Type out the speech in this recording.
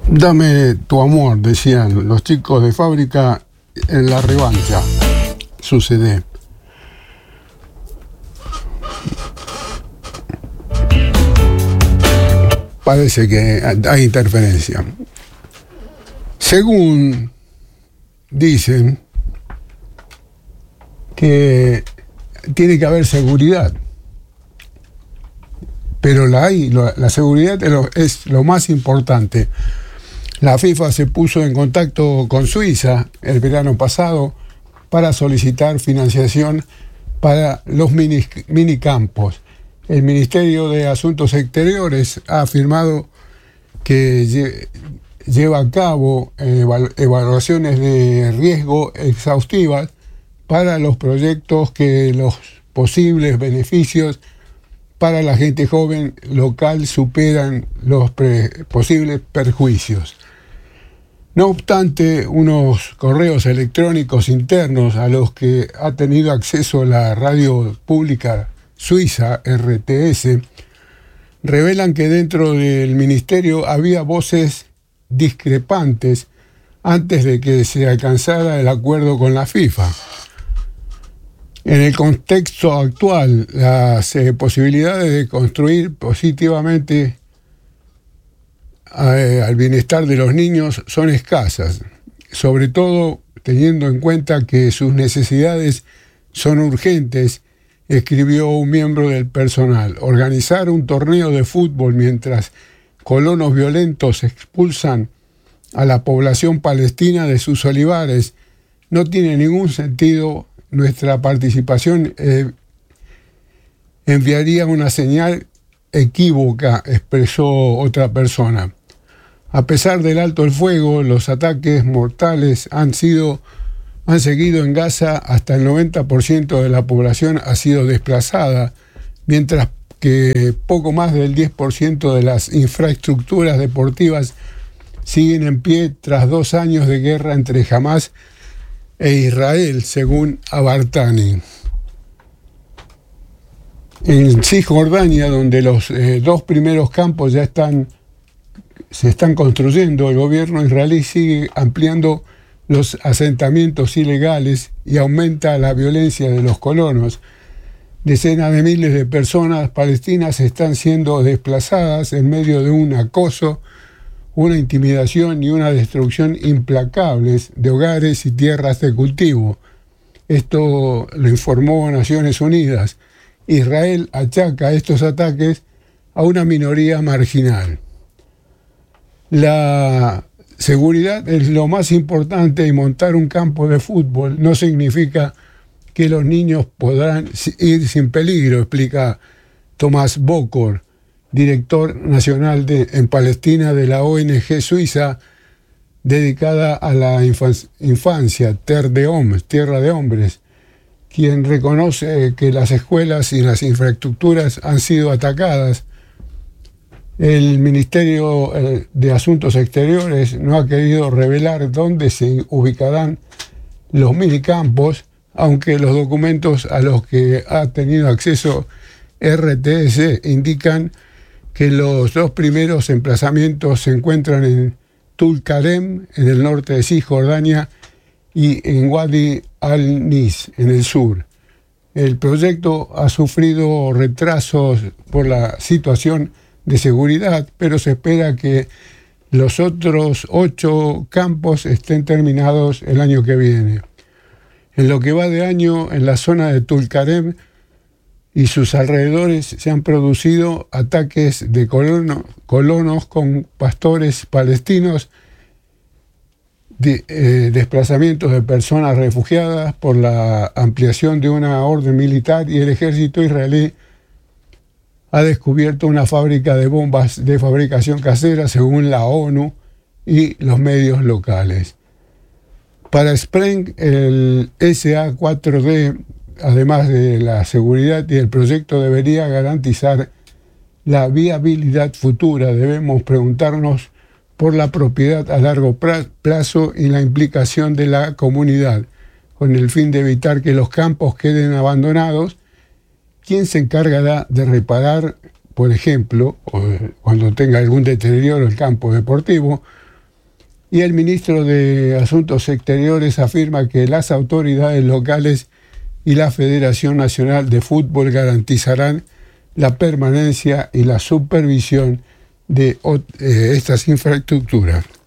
Dame tu amor, decían los chicos de Fábrica en la revancha. Sucede. Parece que hay interferencia. Según dicen que tiene que haber seguridad, pero la seguridad es lo más importante. La FIFA se puso en contacto con Suiza el verano pasado para solicitar financiación para los minicampos. El Ministerio de Asuntos Exteriores ha afirmado que lleva a cabo evaluaciones de riesgo exhaustivas para los proyectos que los posibles beneficios para la gente joven local superan los posibles perjuicios. No obstante, unos correos electrónicos internos a los que ha tenido acceso la radio pública suiza, RTS, revelan que dentro del ministerio había voces discrepantes antes de que se alcanzara el acuerdo con la FIFA. En el contexto actual, las posibilidades de construir positivamente al bienestar de los niños son escasas, sobre todo teniendo en cuenta que sus necesidades son urgentes, escribió un miembro del personal. Organizar un torneo de fútbol mientras colonos violentos expulsan a la población palestina de sus olivares no tiene ningún sentido. Nuestra participación enviaría una señal equívoca, expresó otra persona. A pesar del alto el fuego, los ataques mortales han seguido en Gaza. Hasta el 90% de la población ha sido desplazada, mientras que poco más del 10% de las infraestructuras deportivas siguen en pie tras 2 años de guerra entre Hamás e Israel, según Abartani. En Cisjordania, donde los 2 primeros campos ya se están construyendo, el gobierno israelí sigue ampliando los asentamientos ilegales y aumenta la violencia de los colonos. Decenas de miles de personas palestinas están siendo desplazadas en medio de un acoso, una intimidación y una destrucción implacables de hogares y tierras de cultivo. Esto lo informó Naciones Unidas. Israel achaca estos ataques a una minoría marginal. La seguridad es lo más importante y montar un campo de fútbol no significa que los niños podrán ir sin peligro, explica Tomás Bokor, director nacional en Palestina de la ONG suiza dedicada a la infancia, Terre de Hombres, quien reconoce que las escuelas y las infraestructuras han sido atacadas. El Ministerio de Asuntos Exteriores no ha querido revelar dónde se ubicarán los minicampos, aunque los documentos a los que ha tenido acceso RTS indican que los 2 primeros emplazamientos se encuentran en Tulkarem, en el norte de Cisjordania, y en Wadi al-Nis, en el sur. El proyecto ha sufrido retrasos por la situación de seguridad, pero se espera que los otros 8 campos estén terminados el año que viene. En lo que va de año, en la zona de Tulkarem y sus alrededores se han producido ataques de colonos con pastores palestinos, desplazamientos de personas refugiadas por la ampliación de una orden militar, y el ejército israelí ha descubierto una fábrica de bombas de fabricación casera, según la ONU y los medios locales. Para Spreng, el SA4D, además de la seguridad y el proyecto, debería garantizar la viabilidad futura. Debemos preguntarnos por la propiedad a largo plazo y la implicación de la comunidad, con el fin de evitar que los campos queden abandonados. ¿Quién se encargará de reparar, por ejemplo, cuando tenga algún deterioro el campo deportivo, Y el ministro de Asuntos Exteriores afirma que las autoridades locales y la Federación Nacional de Fútbol garantizarán la permanencia y la supervisión de estas infraestructuras.